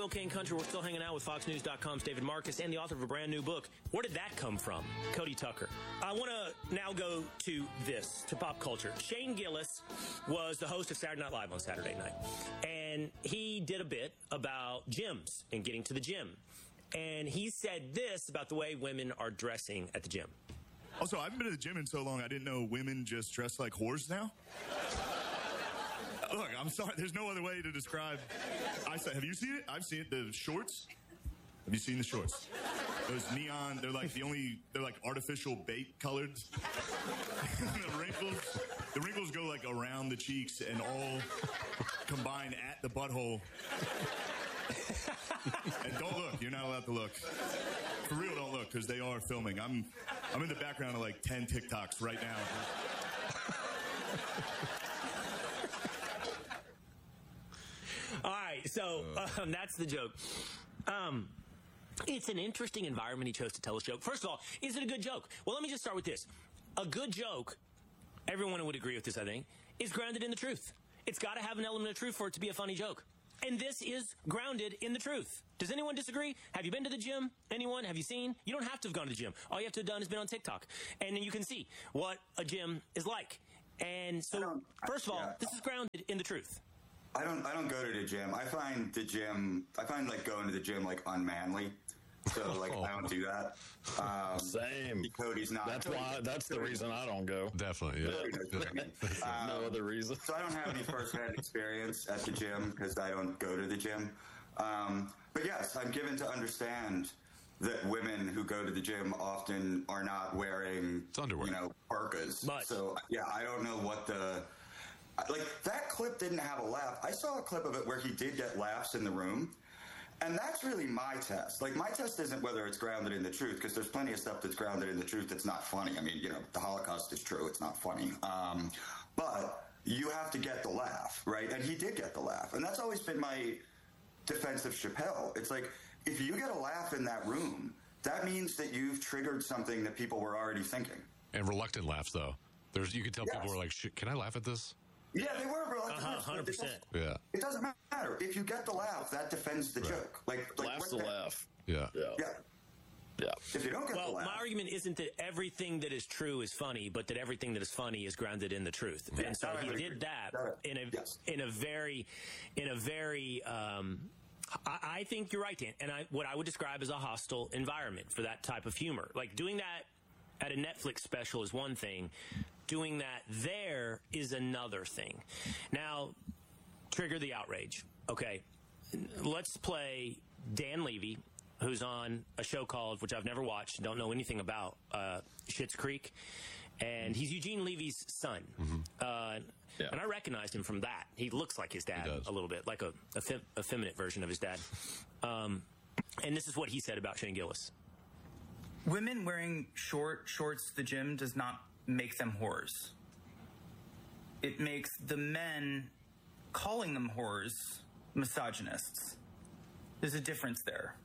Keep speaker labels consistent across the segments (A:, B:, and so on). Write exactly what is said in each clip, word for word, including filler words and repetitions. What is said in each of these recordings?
A: OK and Country. We're still hanging out with Fox News dot com's David Marcus and the author of a brand new book. Where did that come from? Cody Tucker. I want to now go to this, to pop culture. Shane Gillis was the host of Saturday Night Live on Saturday night. And he did a bit about gyms and getting to the gym. And he said this about the way women are dressing at the gym.
B: Also, I haven't been to the gym in so long, I didn't know women just dress like whores now. Look, I'm sorry. There's no other way to describe. I said, have you seen it? I've seen it. The shorts. Have you seen the shorts? Those neon. They're like the only. They're like artificial bait colored. the wrinkles. The wrinkles go like around the cheeks and all combine at the butthole. And don't look. You're not allowed to look. For real, don't look because they are filming. I'm. I'm in the background of like ten TikToks right now.
A: All right, so um, that's the joke. Um, it's an interesting environment he chose to tell his joke. First of all, is it a good joke? Well, let me just start with this. A good joke, everyone would agree with this, I think, is grounded in the truth. It's got to have an element of truth for it to be a funny joke. And this is grounded in the truth. Does anyone disagree? Have you been to the gym? Anyone? Have you seen? You don't have to have gone to the gym. All you have to have done is been on TikTok. And then you can see what a gym is like. And so, first of all, yeah. This is grounded in the truth.
C: I don't. I don't go to the gym. I find the gym. I find like going to the gym like unmanly. So like oh. I don't do that. Um,
D: Same.
C: Cody's not.
D: That's why. That's the reason I don't go.
E: Definitely. Yeah.
C: um,
D: no other reason.
C: So I don't have any firsthand experience at the gym because I don't go to the gym. Um, but yes, I'm given to understand that women who go to the gym often are not wearing
E: it's underwear.
C: You know, parkas.
A: But,
C: so yeah, I don't know what the. Like, that clip didn't have a laugh. I saw a clip of it where he did get laughs in the room. And that's really my test. Like, my test isn't whether it's grounded in the truth, because there's plenty of stuff that's grounded in the truth that's not funny. I mean, you know, the Holocaust is true. It's not funny. Um, but you have to get the laugh, right? And he did get the laugh. And that's always been my defense of Chappelle. It's like, if you get a laugh in that room, that means that you've triggered something that people were already thinking.
E: And reluctant laughs, though. There's, you could tell yes. people were like, can I laugh at this?
C: Yeah, they were reluctant.
A: Uh-huh, one hundred percent.
E: Yeah.
C: It doesn't matter. If you get the laugh, that defends the right. joke. Like, like
D: Laugh's the laugh.
E: Yeah.
C: Yeah. Yeah.
D: Yeah.
C: If you don't get
A: well,
C: the laugh.
A: my argument isn't that everything that is true is funny, but that everything that is funny is grounded in the truth. Yeah, and so he did agree. that in a yes. in a very in a very um, I, I think you're right, Dan. And I, what I would describe as a hostile environment for that type of humor. Like doing that at a Netflix special is one thing. Doing that there is another thing. Now, trigger the outrage. Okay, let's play Dan Levy, who's on a show called, which I've never watched, don't know anything about, uh, Schitt's Creek. And he's Eugene Levy's son. Mm-hmm. Uh, yeah. And I recognized him from that. He looks like his dad a little bit, like a, a fem- effeminate version of his dad. Um, and this is what he said about Shane Gillis.
F: Women wearing short shorts to the gym does not make them whores. It makes the men calling them whores misogynists. There's a difference there.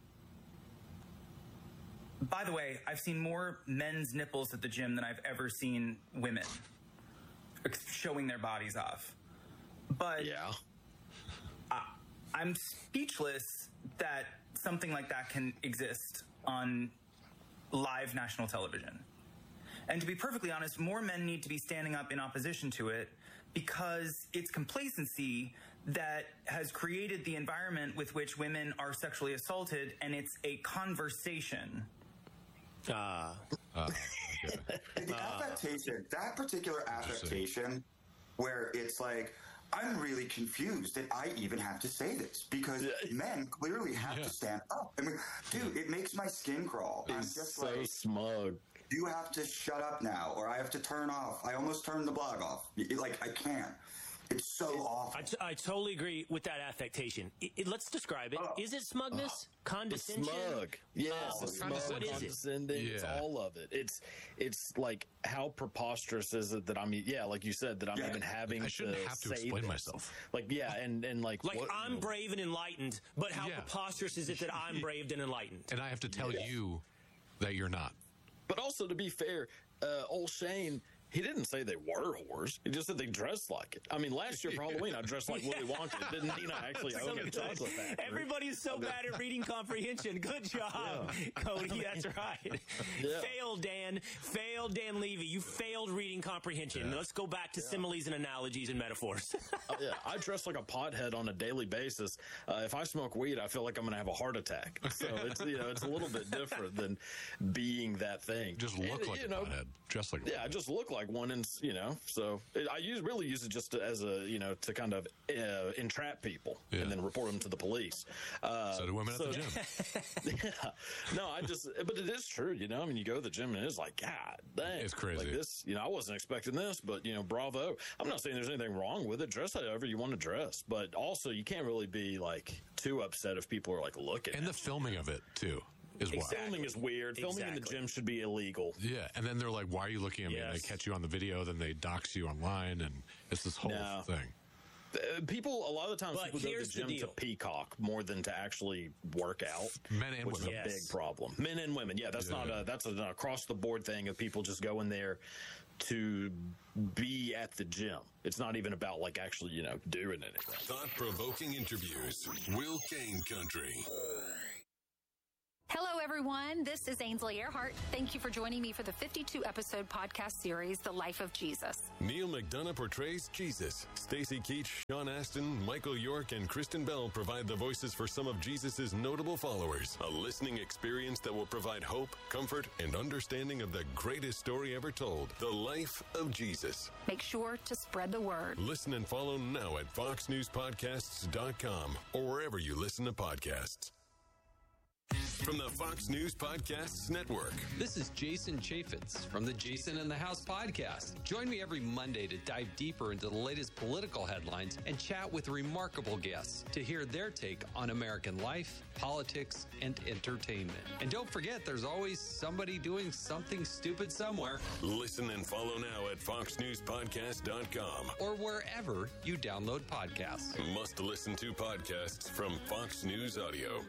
F: By the way, I've seen more men's nipples at the gym than I've ever seen women showing their bodies off. But
D: yeah,
F: I, I'm speechless that something like that can exist on live national television. And to be perfectly honest, more men need to be standing up in opposition to it because it's complacency that has created the environment with which women are sexually assaulted, and it's a conversation.
A: Ah.
E: Uh, okay.
C: The affectation, that particular affectation where it's like, I'm really confused that I even have to say this because yeah. men clearly have yeah. to stand up. I mean, dude, it makes my skin crawl.
D: It's
C: I'm just
D: so
C: like,
D: smug.
C: You have to shut up now, or I have to turn off. I almost turned the blog off. It, like, I can't. It's so awful.
A: I, t- I totally agree with that affectation. It, it, let's describe it. Oh. Is it smugness? Oh. Condescension?
D: Smug. Yes,
A: oh,
D: smug.
A: What is
D: condescending.
A: it?
D: It's
E: Yeah.
D: all of it. It's it's like how preposterous is it that I'm yeah, like you said, that I'm yeah. even having
E: I shouldn't
D: to
E: have to
D: say
E: explain
D: this.
E: myself.
D: Like yeah, and and like
A: like
D: what,
A: I'm
D: you know,
A: brave and enlightened, but how
E: yeah.
A: preposterous is it that I'm brave and enlightened?
E: And I have to tell
D: yeah.
E: you that you're not.
D: But also, to be fair, uh, old Shane, He didn't say they were whores. He just said they dressed like it. I mean, last year for Halloween, I dressed like Willy Wonka. Didn't Nina actually own a chocolate factory?
A: Everybody's so bad at reading comprehension. Good job, yeah. Cody. That's right. Yeah. Failed, Dan. Failed, Dan Levy. You failed reading comprehension. Yeah. Let's go back to yeah. similes and analogies and metaphors.
D: uh, yeah, I dress like a pothead on a daily basis. Uh, if I smoke weed, I feel like I'm going to have a heart attack. So it's you know it's a little bit different than being that thing.
E: Just look and, like a know, pothead. Just like
D: yeah, I just look like one, and you know. So it, I use really use it just to, as a you know to kind of uh, entrap people yeah. and then report them to the police. Uh,
E: so do women so, at the gym.
D: yeah, no, I just but it is true. You know, I mean, you go to the gym and it's like God dang,
E: it's crazy.
D: Like this, you know, I wasn't expecting this, but you know, bravo. I'm not saying there's anything wrong with it. Dress however you want to dress, but also you can't really be like too upset if people are like looking.
E: And
D: at
E: the filming of it too. Is
D: exactly. Filming is weird. Filming exactly. in the gym should be illegal.
E: Yeah, and then they're like, "Why are you looking at me?" Yes. And they catch you on the video, then they dox you online, and it's this whole no. thing.
D: Uh, people, a lot of the times, but people go to the gym the to peacock more than to actually work out.
E: Men and
D: which
E: women,
D: is a
A: yes.
D: big problem. Men and women, yeah, that's yeah. not a that's an across the board thing of people just going there to be at the gym. It's not even about like actually, you know, doing anything.
G: Thought-provoking interviews. Will Kane Country.
H: Hello, everyone. This is Ainsley Earhart. Thank you for joining me for the fifty-two episode podcast series, The Life of Jesus.
G: Neil McDonough portrays Jesus. Stacey Keach, Sean Astin, Michael York, and Kristen Bell provide the voices for some of Jesus' notable followers. A listening experience that will provide hope, comfort, and understanding of the greatest story ever told, The Life of Jesus.
H: Make sure to spread the word.
G: Listen and follow now at fox news podcasts dot com or wherever you listen to podcasts. From the Fox News Podcasts Network.
I: This is Jason Chaffetz from the Jason in the House podcast. Join me every Monday to dive deeper into the latest political headlines and chat with remarkable guests to hear their take on American life, politics, and entertainment. And don't forget, there's always somebody doing something stupid somewhere.
G: Listen and follow now at fox news podcast dot com
I: or wherever you download podcasts.
G: Must listen to podcasts from Fox News Audio.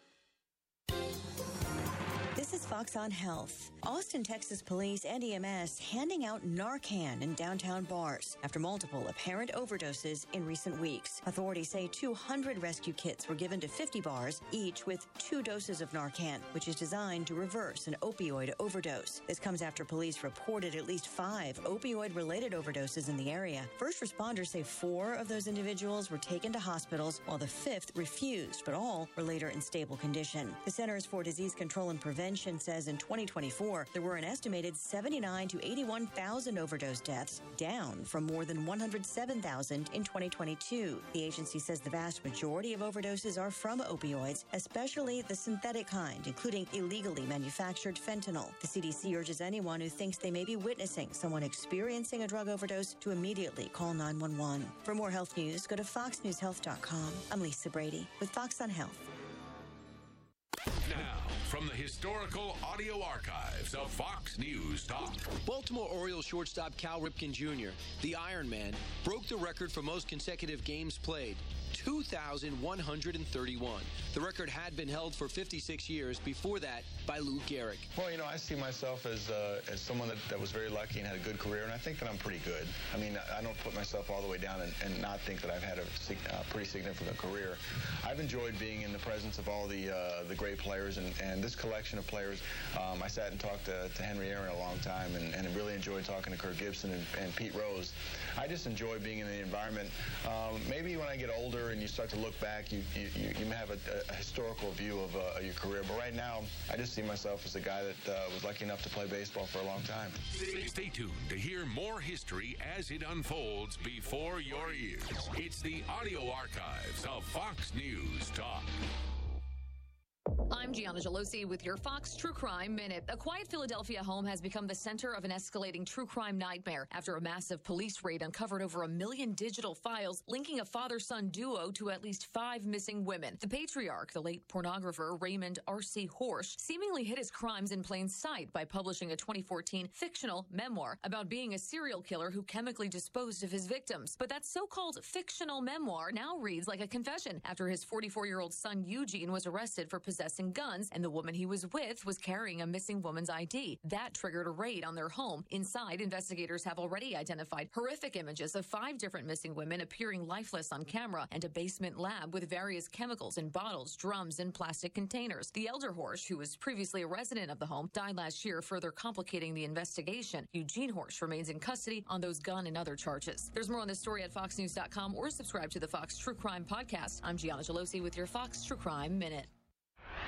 J: This is Fox on Health. Austin, Texas police and E M S handing out Narcan in downtown bars after multiple apparent overdoses in recent weeks. Authorities say two hundred rescue kits were given to fifty bars, each with two doses of Narcan, which is designed to reverse an opioid overdose. This comes after police reported at least five opioid-related overdoses in the area. First responders say four of those individuals were taken to hospitals, while the fifth refused, but all were later in stable condition. The Centers for Disease Control and Prevention says in twenty twenty-four, there were an estimated seventy-nine to eighty-one thousand overdose deaths, down from more than one hundred seven thousand in twenty twenty-two. The agency says the vast majority of overdoses are from opioids, especially the synthetic kind, including illegally manufactured fentanyl. The C D C urges anyone who thinks they may be witnessing someone experiencing a drug overdose to immediately call nine one one. For more health news, go to fox news health dot com. I'm Lisa Brady with Fox on Health.
K: Now, from the historical audio archives of Fox News Talk.
L: Baltimore Orioles shortstop Cal Ripken Junior, the Iron Man, broke the record for most consecutive games played, two thousand one hundred thirty-one. The record had been held for fifty-six years, before that by Lou Gehrig.
M: Well, you know, I see myself as uh, as someone that, that was very lucky and had a good career, and I think that I'm pretty good. I mean, I don't put myself all the way down and, and not think that I've had a, a pretty significant career. I've enjoyed being in the presence of all the uh, the great players, and, and this collection of players. Um, I sat and talked to, to Henry Aaron a long time, and, and really enjoyed talking to Kirk Gibson and, and Pete Rose. I just enjoy being in the environment. Um, maybe when I get older and you start to look back, you you, you may have a, a historical view of uh, your career. But right now, I just see myself as a guy that uh, was lucky enough to play baseball for a long time.
K: Stay tuned to hear more history as it unfolds before your ears. It's the audio archives of Fox News Talk.
N: I'm Gianna Gelosi with your Fox True Crime Minute. A quiet Philadelphia home has become the center of an escalating true crime nightmare after a massive police raid uncovered over a million digital files linking a father-son duo to at least five missing women. The patriarch, the late pornographer Raymond R C Horsch, seemingly hid his crimes in plain sight by publishing a twenty fourteen fictional memoir about being a serial killer who chemically disposed of his victims. But that so-called fictional memoir now reads like a confession after his forty-four-year-old son Eugene was arrested for possessing missing guns, and the woman he was with was carrying a missing woman's I D. That triggered a raid on their home. Inside, investigators have already identified horrific images of five different missing women appearing lifeless on camera and a basement lab with various chemicals in bottles, drums, and plastic containers. The elder Horsch, who was previously a resident of the home, died last year, further complicating the investigation. Eugene Horsch remains in custody on those gun and other charges. There's more on this story at fox news dot com or subscribe to the Fox True Crime Podcast. I'm Gianna Gelosi with your Fox True Crime Minute.